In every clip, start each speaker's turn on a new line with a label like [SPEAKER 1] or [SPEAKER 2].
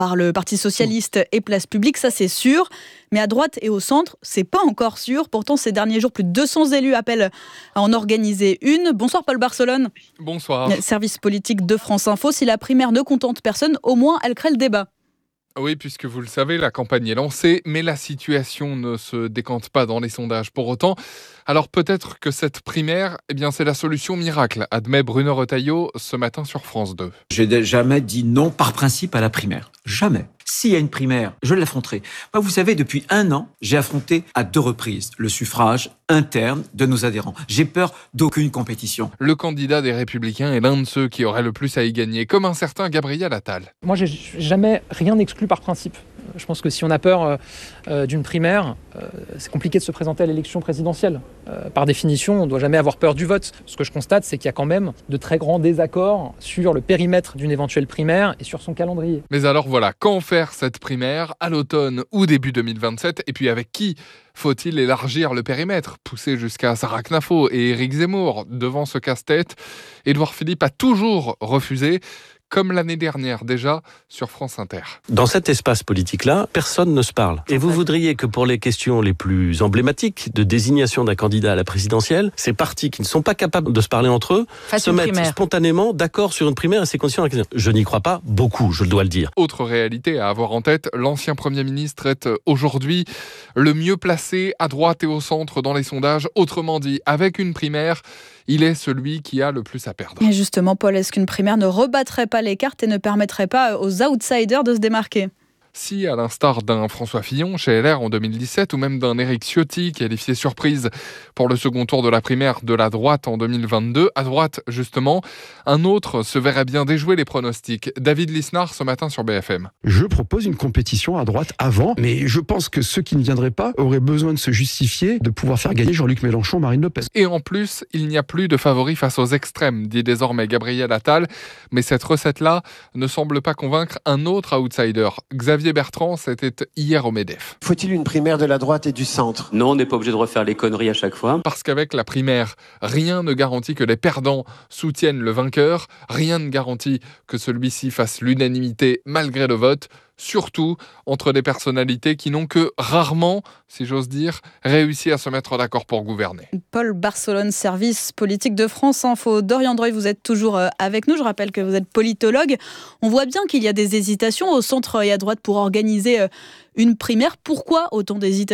[SPEAKER 1] par le Parti socialiste et Place Publique, ça c'est sûr. Mais à droite et au centre, c'est pas encore sûr. Pourtant, ces derniers jours, plus de 200 élus appellent à en organiser une. Bonsoir Paul Barcelone.
[SPEAKER 2] Bonsoir.
[SPEAKER 1] Service politique de France Info. Si la primaire ne contente personne, au moins elle crée le débat.
[SPEAKER 2] Oui, puisque vous le savez, la campagne est lancée, mais la situation ne se décante pas dans les sondages pour autant. Alors peut-être que cette primaire, c'est la solution miracle, admet Bruno Retailleau ce matin sur France 2.
[SPEAKER 3] J'ai jamais dit non par principe à la primaire. Jamais. S'il y a une primaire, je l'affronterai. Moi, vous savez, depuis 1 an, j'ai affronté à 2 reprises le suffrage interne de nos adhérents. J'ai peur d'aucune compétition.
[SPEAKER 2] Le candidat des Républicains est l'un de ceux qui aurait le plus à y gagner, comme un certain Gabriel Attal.
[SPEAKER 4] Moi, j'ai jamais rien exclu par principe. Je pense que si on a peur d'une primaire, c'est compliqué de se présenter à l'élection présidentielle. Par définition, on ne doit jamais avoir peur du vote. Ce que je constate, c'est qu'il y a quand même de très grands désaccords sur le périmètre d'une éventuelle primaire et sur son calendrier.
[SPEAKER 2] Mais alors voilà, quand faire cette primaire, à l'automne ou début 2027, et puis avec qui ? Faut-il élargir le périmètre, pousser jusqu'à Sarah Knafo et Éric Zemmour devant ce casse-tête ? Édouard Philippe a toujours refusé, comme l'année dernière déjà sur France Inter.
[SPEAKER 5] Dans cet espace politique-là, personne ne se parle. Et vous voudriez que pour les questions les plus emblématiques de désignation d'un candidat à la présidentielle, ces partis qui ne sont pas capables de se parler entre eux se mettent spontanément d'accord sur une primaire à ces conditions. Je n'y crois pas beaucoup, je dois le dire.
[SPEAKER 2] Autre réalité à avoir en tête, l'ancien Premier ministre est aujourd'hui le mieux placé à droite et au centre dans les sondages. Autrement dit, avec une primaire, il est celui qui a le plus à perdre.
[SPEAKER 1] Et justement, Paul, est-ce qu'une primaire ne rebattrait pas les cartes et ne permettrait pas aux outsiders de se démarquer ?
[SPEAKER 2] Si, à l'instar d'un François Fillon chez LR en 2017 ou même d'un Éric Ciotti qualifié surprise pour le second tour de la primaire de la droite en 2022, à droite justement, un autre se verrait bien déjouer les pronostics. David Lisnard ce matin sur BFM.
[SPEAKER 6] Je propose une compétition à droite avant, mais je pense que ceux qui ne viendraient pas auraient besoin de se justifier, de pouvoir faire gagner Jean-Luc Mélenchon, Marine Le Pen.
[SPEAKER 2] Et en plus, il n'y a plus de favoris face aux extrêmes, dit désormais Gabriel Attal. Mais cette recette-là ne semble pas convaincre un autre outsider, Xavier Bertrand, c'était hier au MEDEF.
[SPEAKER 7] Faut-il une primaire de la droite et du centre ?
[SPEAKER 8] Non, on n'est pas obligé de refaire les conneries à chaque fois.
[SPEAKER 2] Parce qu'avec la primaire, rien ne garantit que les perdants soutiennent le vainqueur, rien ne garantit que celui-ci fasse l'unanimité malgré le vote, surtout entre des personnalités qui n'ont que rarement, si j'ose dire, réussi à se mettre d'accord pour gouverner.
[SPEAKER 1] Paul Barcelone, service politique de France Info. Dorian Droy, vous êtes toujours avec nous. Je rappelle que vous êtes politologue. On voit bien qu'il y a des hésitations au centre et à droite pour organiser une primaire. Pourquoi autant d'hésitations ?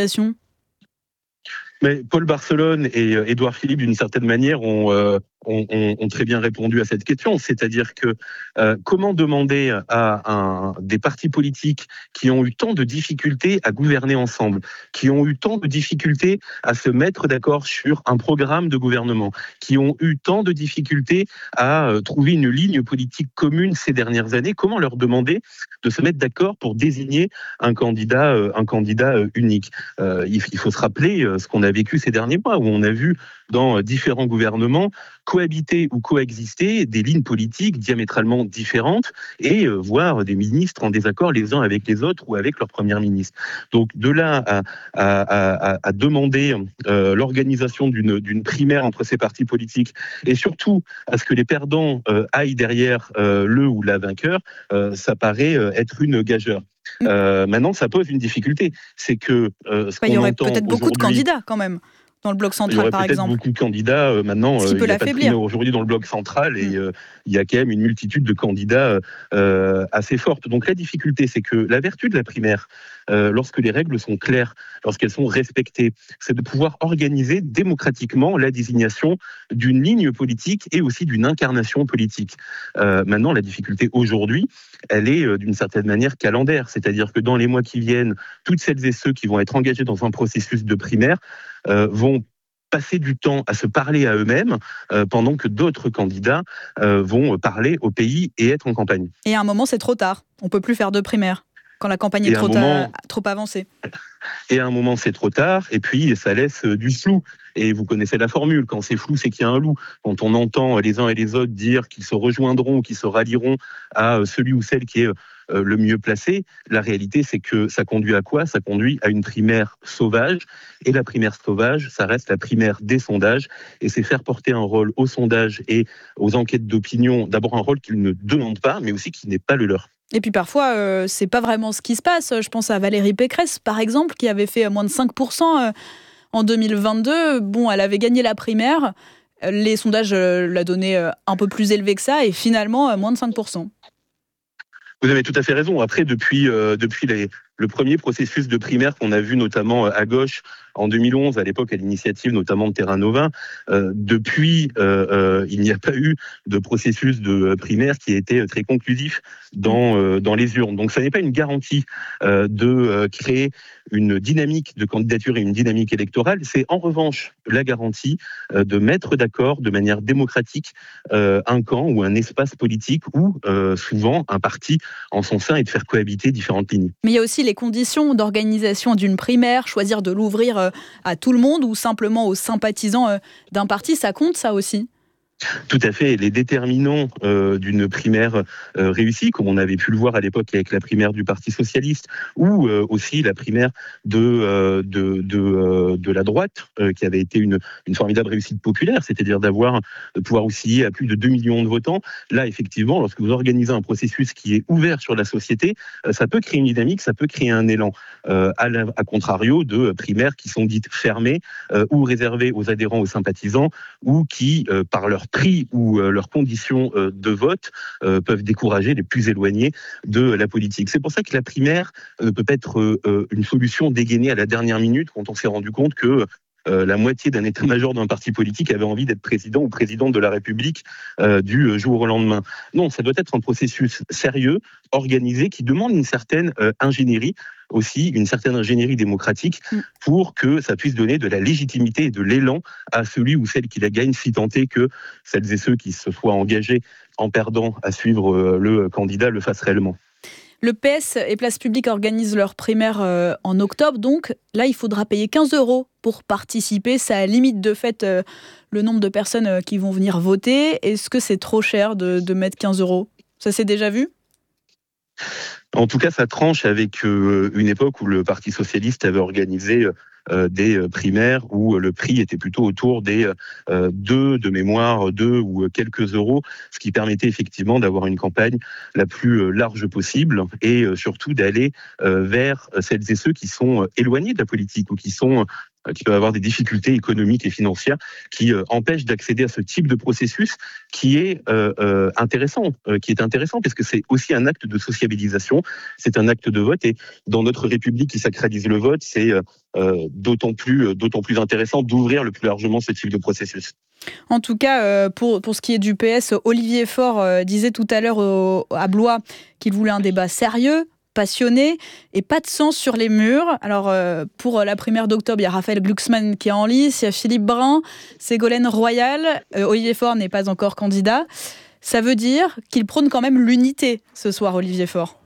[SPEAKER 9] Mais Paul Barcelone et Édouard Philippe, d'une certaine manière, ont très bien répondu à cette question. C'est-à-dire que comment demander à des partis politiques qui ont eu tant de difficultés à gouverner ensemble, qui ont eu tant de difficultés à se mettre d'accord sur un programme de gouvernement, qui ont eu tant de difficultés à trouver une ligne politique commune ces dernières années, comment leur demander de se mettre d'accord pour désigner un candidat unique ? Il faut se rappeler ce qu'on a vécu ces derniers mois, où on a vu dans différents gouvernements cohabiter ou coexister des lignes politiques diamétralement différentes et voir des ministres en désaccord les uns avec les autres ou avec leur premier ministre. Donc de là à demander l'organisation d'une primaire entre ces partis politiques et surtout à ce que les perdants aillent derrière le ou la vainqueur, ça paraît être une gageure. Maintenant, ça pose une difficulté. C'est que
[SPEAKER 1] il y aurait peut-être beaucoup de candidats quand même. Dans le bloc central, par exemple.
[SPEAKER 9] Il y aurait peut-être beaucoup de candidats. Maintenant, il n'y a pas de primaire aujourd'hui dans le bloc central et il y a quand même une multitude de candidats assez forte. Donc la difficulté, c'est que la vertu de la primaire, lorsque les règles sont claires, lorsqu'elles sont respectées, c'est de pouvoir organiser démocratiquement la désignation d'une ligne politique et aussi d'une incarnation politique. Maintenant, la difficulté aujourd'hui, elle est d'une certaine manière calendaire. C'est-à-dire que dans les mois qui viennent, toutes celles et ceux qui vont être engagés dans un processus de primaire vont passer du temps à se parler à eux-mêmes pendant que d'autres candidats vont parler au pays et être en campagne.
[SPEAKER 1] Et à un moment, c'est trop tard. On ne peut plus faire de primaire quand la campagne est trop avancée.
[SPEAKER 9] Et à un moment, c'est trop tard. Et puis, ça laisse du flou. Et vous connaissez la formule. Quand c'est flou, c'est qu'il y a un loup. Quand on entend les uns et les autres dire qu'ils se rejoindront, qu'ils se rallieront à celui ou celle qui est le mieux placé. La réalité, c'est que ça conduit à quoi ? Ça conduit à une primaire sauvage. Et la primaire sauvage, ça reste la primaire des sondages. Et c'est faire porter un rôle aux sondages et aux enquêtes d'opinion, d'abord un rôle qu'ils ne demandent pas, mais aussi qui n'est pas le leur.
[SPEAKER 1] Et puis parfois, c'est pas vraiment ce qui se passe. Je pense à Valérie Pécresse, par exemple, qui avait fait moins de 5% en 2022. Bon, elle avait gagné la primaire. Les sondages la donnaient un peu plus élevé que ça, et finalement, moins de 5%.
[SPEAKER 9] Vous avez tout à fait raison. Après, depuis le premier processus de primaire qu'on a vu notamment à gauche en 2011, à l'époque à l'initiative notamment de Terra Nova, depuis, il n'y a pas eu de processus de primaire qui a été très conclusif dans les urnes. Donc ça n'est pas une garantie de créer une dynamique de candidature et une dynamique électorale. C'est en revanche la garantie de mettre d'accord de manière démocratique un camp ou un espace politique ou souvent un parti en son sein et de faire cohabiter différentes lignes.
[SPEAKER 1] Mais il y a aussi les conditions d'organisation d'une primaire, choisir de l'ouvrir à tout le monde ou simplement aux sympathisants d'un parti, ça compte ça aussi ?
[SPEAKER 9] Tout à fait. Les déterminants d'une primaire réussie, comme on avait pu le voir à l'époque avec la primaire du Parti socialiste, ou aussi la primaire de la droite, qui avait été une formidable réussite populaire, c'est-à-dire de pouvoir osciller à plus de 2 millions de votants. Là, effectivement, lorsque vous organisez un processus qui est ouvert sur la société, ça peut créer une dynamique, ça peut créer un élan. À contrario de primaires qui sont dites fermées ou réservées aux adhérents, aux sympathisants, ou qui, par leur prix ou leurs conditions de vote peuvent décourager les plus éloignés de la politique. C'est pour ça que la primaire ne peut pas être une solution dégainée à la dernière minute quand on s'est rendu compte que la moitié d'un état-major d'un parti politique avait envie d'être président ou présidente de la République du jour au lendemain. Non, ça doit être un processus sérieux, organisé, qui demande une certaine ingénierie, aussi une certaine ingénierie démocratique pour que ça puisse donner de la légitimité et de l'élan à celui ou celle qui la gagne, si tant est que celles et ceux qui se soient engagés en perdant à suivre le candidat le fassent réellement.
[SPEAKER 1] Le PS et Place Publique organisent leur primaire en octobre, donc là il faudra payer 15 € pour participer. Ça limite de fait le nombre de personnes qui vont venir voter. Est-ce que c'est trop cher de mettre 15 €? Ça s'est déjà vu ?
[SPEAKER 9] En tout cas, ça tranche avec une époque où le Parti socialiste avait organisé des primaires où le prix était plutôt autour des 2 ou quelques euros, ce qui permettait effectivement d'avoir une campagne la plus large possible et surtout d'aller vers celles et ceux qui sont éloignés de la politique ou qui peuvent avoir des difficultés économiques et financières qui empêchent d'accéder à ce type de processus qui est intéressant parce que c'est aussi un acte de sociabilisation, c'est un acte de vote et dans notre République qui sacralise le vote, c'est d'autant plus intéressant d'ouvrir le plus largement ce type de processus.
[SPEAKER 1] En tout cas, pour ce qui est du PS, Olivier Faure disait tout à l'heure à Blois qu'il voulait un débat sérieux, passionné et pas de sang sur les murs. Alors, pour la primaire d'octobre, il y a Raphaël Glucksmann qui est en lice, il y a Philippe Brun, Ségolène Royal. Olivier Faure n'est pas encore candidat. Ça veut dire qu'il prône quand même l'unité ce soir, Olivier Faure.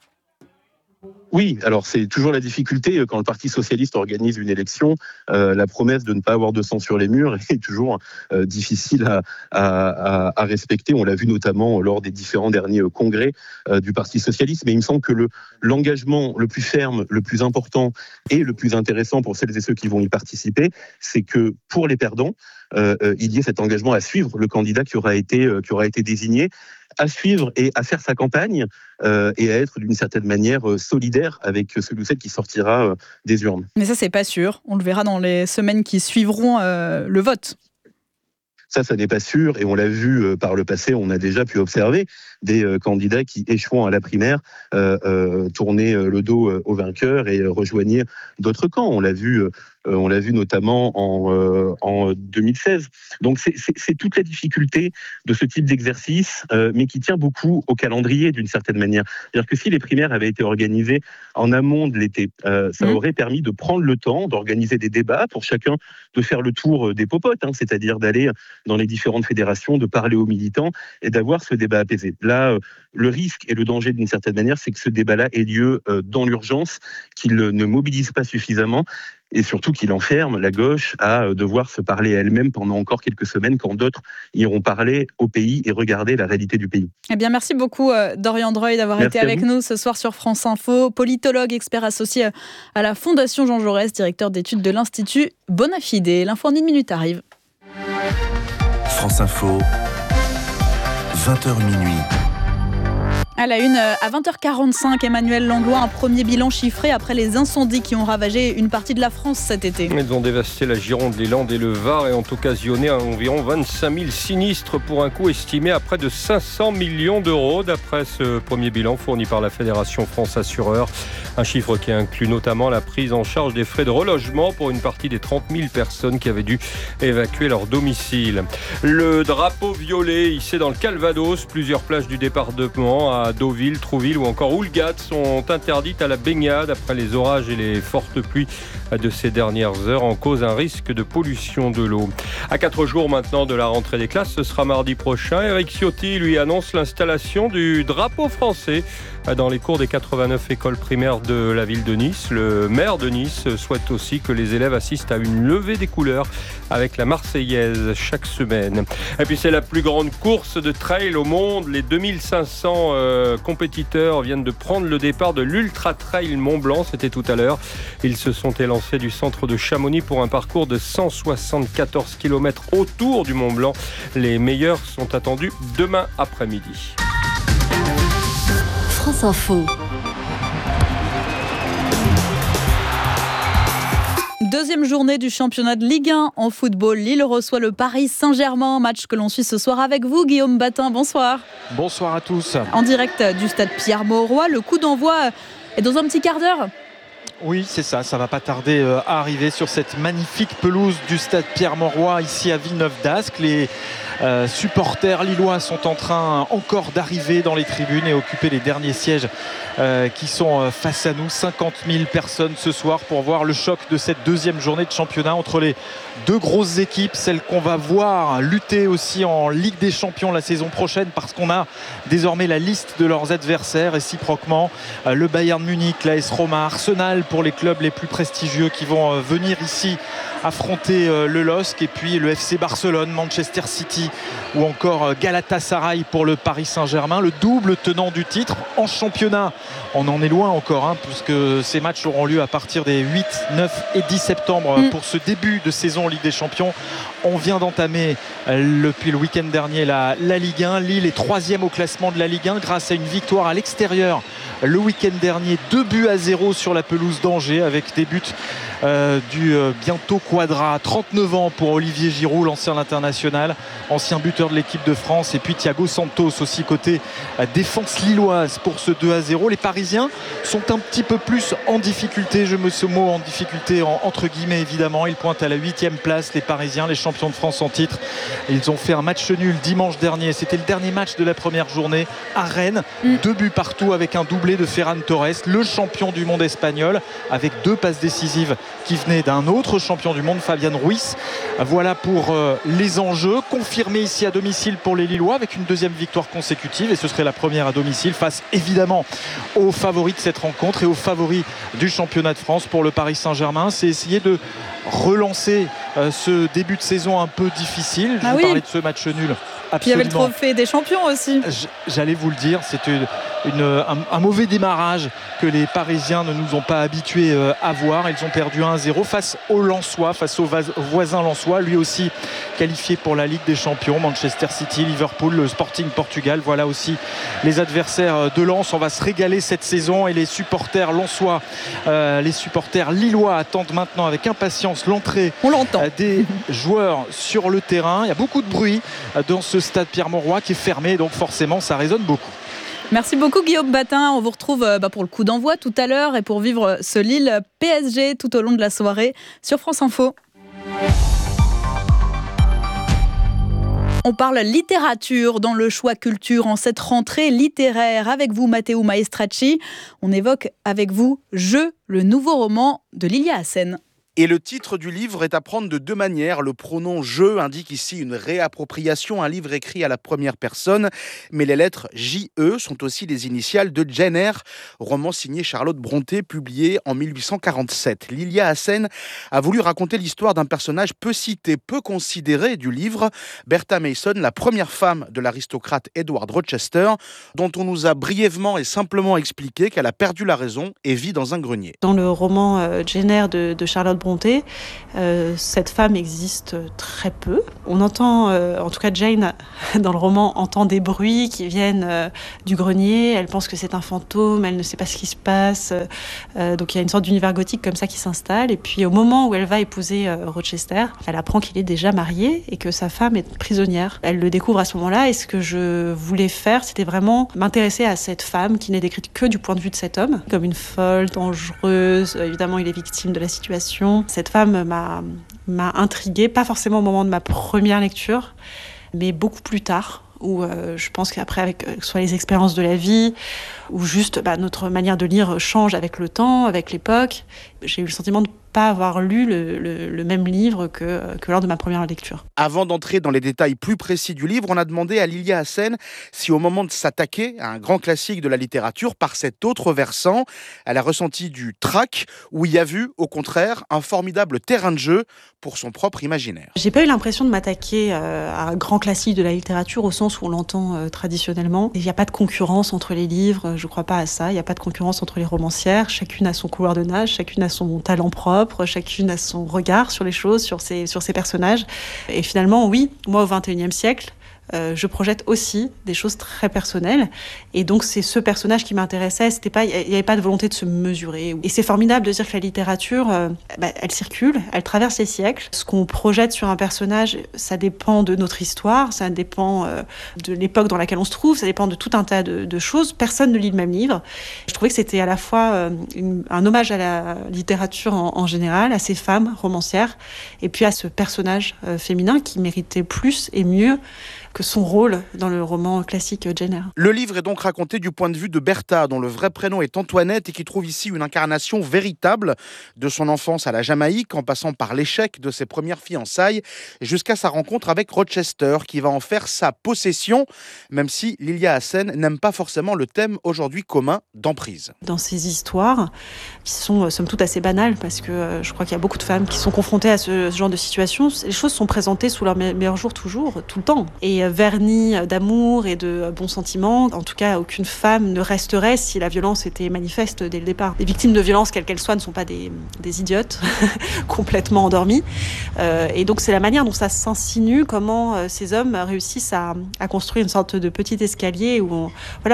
[SPEAKER 9] Oui, alors c'est toujours la difficulté quand le Parti socialiste organise une élection. La promesse de ne pas avoir de sang sur les murs est toujours difficile à respecter. On l'a vu notamment lors des différents derniers congrès du Parti socialiste. Mais il me semble que l'engagement le plus ferme, le plus important et le plus intéressant pour celles et ceux qui vont y participer, c'est que pour les perdants, il y ait cet engagement à suivre le candidat qui aura été désigné, à suivre et à faire sa campagne et à être d'une certaine manière solidaire avec celui ou celle qui sortira des urnes.
[SPEAKER 1] Mais ça, c'est pas sûr. On le verra dans les semaines qui suivront le vote.
[SPEAKER 9] Ça n'est pas sûr et on l'a vu par le passé, on a déjà pu observer des candidats qui, échouant à la primaire, tournaient le dos aux vainqueurs et rejoignaient d'autres camps. On l'a vu notamment en 2016. Donc c'est toute la difficulté de ce type d'exercice, mais qui tient beaucoup au calendrier d'une certaine manière. C'est-à-dire que si les primaires avaient été organisées en amont de l'été, ça aurait permis de prendre le temps d'organiser des débats pour chacun de faire le tour des popotes, c'est-à-dire d'aller dans les différentes fédérations, de parler aux militants et d'avoir ce débat apaisé. Là, le risque et le danger d'une certaine manière, c'est que ce débat-là ait lieu dans l'urgence, qu'il ne mobilise pas suffisamment et surtout qu'il enferme la gauche à devoir se parler elle-même pendant encore quelques semaines quand d'autres iront parler au pays et regarder la réalité du pays.
[SPEAKER 1] Eh bien, merci beaucoup Dorian Droy d'avoir été avec nous ce soir sur France Info. Politologue, expert associé à la Fondation Jean Jaurès, directeur d'études de l'Institut Bonafide. L'info en 1 minute arrive.
[SPEAKER 10] France Info, 20h minuit.
[SPEAKER 1] À la une, à 20h45, Emmanuel Langlois, un premier bilan chiffré après les incendies qui ont ravagé une partie de la France cet été.
[SPEAKER 11] Ils ont dévasté la Gironde, les Landes et le Var et ont occasionné environ 25 000 sinistres pour un coût estimé à près de 500 millions d'euros, d'après ce premier bilan fourni par la Fédération France Assureurs. Un chiffre qui inclut notamment la prise en charge des frais de relogement pour une partie des 30 000 personnes qui avaient dû évacuer leur domicile. Le drapeau violet hissé dans le Calvados, plusieurs plages du département à Deauville, Trouville ou encore Houlgate sont interdites à la baignade après les orages et les fortes pluies de ces dernières heures en cause un risque de pollution de l'eau. À 4 jours maintenant de la rentrée des classes, ce sera mardi prochain. Éric Ciotti lui annonce l'installation du drapeau français dans les cours des 89 écoles primaires de la ville de Nice. Le maire de Nice souhaite aussi que les élèves assistent à une levée des couleurs avec la Marseillaise chaque semaine. Et puis c'est la plus grande course de trail au monde. Les 2500 compétiteurs viennent de prendre le départ de l'Ultra Trail Mont Blanc. C'était tout à l'heure. Ils se sont élancés du centre de Chamonix pour un parcours de 174 km autour du Mont Blanc. Les meilleurs sont attendus demain après-midi.
[SPEAKER 12] France Info.
[SPEAKER 1] Deuxième journée du championnat de Ligue 1 en football. Lille reçoit le Paris Saint-Germain. Match que l'on suit ce soir avec vous, Guillaume Batin. Bonsoir.
[SPEAKER 13] Bonsoir à tous.
[SPEAKER 1] En direct du stade Pierre-Mauroy. Le coup d'envoi est dans un petit quart d'heure.
[SPEAKER 13] Oui, c'est ça. Ça va pas tarder à arriver sur cette magnifique pelouse du stade Pierre-Mauroy, ici à Villeneuve-d'Ascq. Les supporters lillois sont en train encore d'arriver dans les tribunes et occuper les derniers sièges qui sont face à nous. 50 000 personnes ce soir pour voir le choc de cette deuxième journée de championnat entre les deux grosses équipes, celles qu'on va voir lutter aussi en Ligue des Champions la saison prochaine, parce qu'on a désormais la liste de leurs adversaires réciproquement. Le Bayern Munich, l'AS Roma, Arsenal pour les clubs les plus prestigieux qui vont venir ici affronter le LOSC, et puis le FC Barcelone, Manchester City ou encore Galatasaray pour le Paris Saint-Germain, le double tenant du titre. En championnat, on en est loin encore, puisque ces matchs auront lieu à partir des 8, 9 et 10 septembre pour ce début de saison en Ligue des Champions. On vient d'entamer depuis le week-end dernier la Ligue 1. Lille est 3e au classement de la Ligue 1 grâce à une victoire à l'extérieur le week-end dernier, 2-0 sur la pelouse d'Angers, avec des buts du bientôt Quadra, 39 ans pour Olivier Giroud, l'ancien international, ancien buteur de l'équipe de France, et puis Thiago Santos aussi côté défense lilloise pour ce 2-0. Les Parisiens sont un petit peu plus en difficulté, je mets ce mot en difficulté entre guillemets évidemment. Ils pointent à la 8e place, les Parisiens, les champions de France en titre. Ils ont fait un match nul dimanche dernier, c'était le dernier match de la première journée à Rennes, 2 buts partout avec un doublé de Ferran Torres, le champion du monde espagnol, avec 2 passes décisives qui venaient d'un autre champion du monde, Fabian Ruiz. Voilà pour les enjeux, confirmés ici à domicile pour les Lillois avec une 2e victoire consécutive, et ce serait la première à domicile face évidemment aux favoris de cette rencontre et aux favoris du championnat de France. Pour le Paris Saint-Germain, c'est essayer de relancer ce début de saison un peu difficile. Je vous parlais de ce match nul. Absolument.
[SPEAKER 1] Puis il y avait le trophée des champions aussi.
[SPEAKER 13] J'allais vous le dire, c'est un mauvais démarrage que les Parisiens ne nous ont pas habitués à voir. Ils ont perdu 1-0 face au Lensois, face au voisin Lensois, lui aussi qualifié pour la Ligue des Champions. Manchester City, Liverpool, le Sporting Portugal, voilà aussi les adversaires de Lens. On va se régaler cette saison, et les supporters lensois, les supporters lillois attendent maintenant avec impatience l'entrée des joueurs sur le terrain. Il y a beaucoup de bruit dans ce stade Pierre-Mauroy qui est fermé, donc forcément ça résonne beaucoup.
[SPEAKER 1] Merci beaucoup Guillaume Batin. On vous retrouve pour le coup d'envoi tout à l'heure et pour vivre ce Lille PSG tout au long de la soirée sur France Info. On parle littérature dans le choix culture en cette rentrée littéraire avec vous Matteo Maestracci. On évoque avec vous Je, le nouveau roman de Lilia Hassen.
[SPEAKER 12] Et le titre du livre est à prendre de deux manières. Le pronom « je » indique ici une réappropriation, un livre écrit à la première personne. Mais les lettres J-E sont aussi les initiales de Jane Eyre, roman signé Charlotte Brontë, publié en 1847. Lilia Hassen a voulu raconter l'histoire d'un personnage peu cité, peu considéré du livre, Bertha Mason, la première femme de l'aristocrate Edward Rochester, dont on nous a brièvement et simplement expliqué qu'elle a perdu la raison et vit dans un grenier.
[SPEAKER 14] Dans le roman Jane Eyre de Charlotte Brontë, cette femme existe très peu. On entend, en tout cas Jane, dans le roman, entend des bruits qui viennent du grenier. Elle pense que c'est un fantôme, elle ne sait pas ce qui se passe. Donc il y a une sorte d'univers gothique comme ça qui s'installe. Et puis au moment où elle va épouser Rochester, elle apprend qu'il est déjà marié et que sa femme est prisonnière. Elle le découvre à ce moment-là et ce que je voulais faire, c'était vraiment m'intéresser à cette femme qui n'est décrite que du point de vue de cet homme, comme une folle, dangereuse. Évidemment, il est victime de la situation. Cette femme m'a intriguée, pas forcément au moment de ma première lecture, mais beaucoup plus tard, où je pense qu'après, avec soit les expériences de la vie, ou juste notre manière de lire change avec le temps, avec l'époque, j'ai eu le sentiment de pas avoir lu le même livre que lors de ma première lecture.
[SPEAKER 12] Avant d'entrer dans les détails plus précis du livre, on a demandé à Lilia Hassen si au moment de s'attaquer à un grand classique de la littérature par cet autre versant, elle a ressenti du trac ou y a vu, au contraire, un formidable terrain de jeu pour son propre imaginaire.
[SPEAKER 14] J'ai pas eu l'impression de m'attaquer à un grand classique de la littérature au sens où on l'entend traditionnellement. Il n'y a pas de concurrence entre les livres, je crois pas à ça. Il n'y a pas de concurrence entre les romancières. Chacune a son couloir de nage, chacune a son talent propre. Chacune a son regard sur les choses, sur ses personnages. Et finalement, oui, moi, au XXIe siècle, je projette aussi des choses très personnelles. Et donc, c'est ce personnage qui m'intéressait. Il n'y avait pas de volonté de se mesurer. Et c'est formidable de dire que la littérature, elle circule, elle traverse les siècles. Ce qu'on projette sur un personnage, ça dépend de notre histoire, ça dépend de l'époque dans laquelle on se trouve, ça dépend de tout un tas de choses. Personne ne lit le même livre. Je trouvais que c'était à la fois un hommage à la littérature en général, à ces femmes romancières, et puis à ce personnage féminin qui méritait plus et mieux que son rôle dans le roman classique Jane Eyre.
[SPEAKER 12] Le livre est donc raconté du point de vue de Bertha, dont le vrai prénom est Antoinette et qui trouve ici une incarnation véritable de son enfance à la Jamaïque, en passant par l'échec de ses premières fiançailles, jusqu'à sa rencontre avec Rochester, qui va en faire sa possession, même si Lilia Hassen n'aime pas forcément le thème aujourd'hui commun d'emprise.
[SPEAKER 14] Dans ces histoires, qui sont somme toute assez banales, parce que je crois qu'il y a beaucoup de femmes qui sont confrontées à ce genre de situation, les choses sont présentées sous leur meilleur jour toujours, tout le temps. Et vernis d'amour et de bons sentiments. En tout cas, aucune femme ne resterait si la violence était manifeste dès le départ. Les victimes de violence, quelles qu'elles soient, ne sont pas des idiotes complètement endormies. Et donc, c'est la manière dont ça s'insinue, comment ces hommes réussissent à construire une sorte de petit escalier où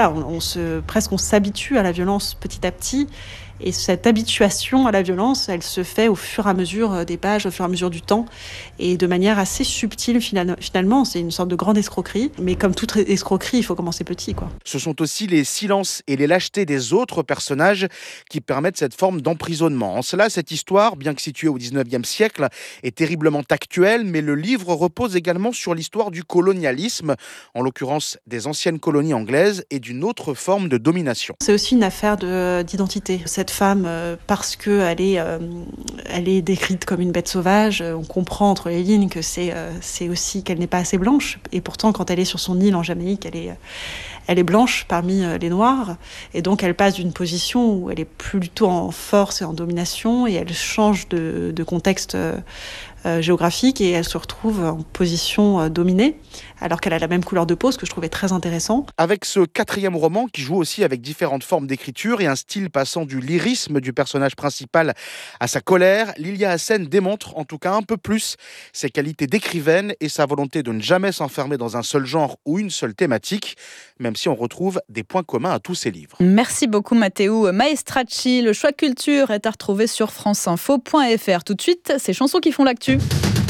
[SPEAKER 14] on s'habitue à la violence petit à petit. Et cette habituation à la violence, elle se fait au fur et à mesure des pages, au fur et à mesure du temps, et de manière assez subtile finalement. C'est une sorte de grande escroquerie, mais comme toute escroquerie, il faut commencer petit, quoi.
[SPEAKER 12] Ce sont aussi les silences et les lâchetés des autres personnages qui permettent cette forme d'emprisonnement. En cela, cette histoire, bien que située au XIXe siècle, est terriblement actuelle, mais le livre repose également sur l'histoire du colonialisme, en l'occurrence des anciennes colonies anglaises et d'une autre forme de domination.
[SPEAKER 14] C'est aussi une affaire d'identité. Cette femme, parce qu'elle est décrite comme une bête sauvage, on comprend entre les lignes que c'est aussi qu'elle n'est pas assez blanche. Et pourtant, quand elle est sur son île en Jamaïque, elle est blanche parmi les Noirs. Et donc, elle passe d'une position où elle est plutôt en force et en domination, et elle change de contexte géographique, et elle se retrouve en position dominée, alors qu'elle a la même couleur de peau, ce que je trouvais très intéressant.
[SPEAKER 12] Avec ce quatrième roman, qui joue aussi avec différentes formes d'écriture et un style passant du lyrisme du personnage principal à sa colère, Lilia Hassen démontre en tout cas un peu plus ses qualités d'écrivaine et sa volonté de ne jamais s'enfermer dans un seul genre ou une seule thématique, même si on retrouve des points communs à tous ses livres.
[SPEAKER 1] Merci beaucoup Matteo Maestracci. Le choix culture est à retrouver sur franceinfo.fr. Tout de suite, ces chansons qui font l'actu.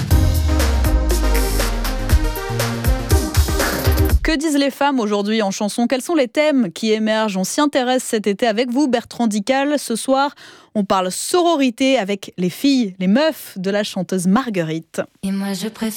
[SPEAKER 1] Que disent les femmes aujourd'hui en chanson ? Quels sont les thèmes qui émergent ? On s'y intéresse cet été avec vous, Bertrand Dical. Ce soir, on parle sororité avec les filles, les meufs de la chanteuse Marguerite.
[SPEAKER 15] Et moi je préfère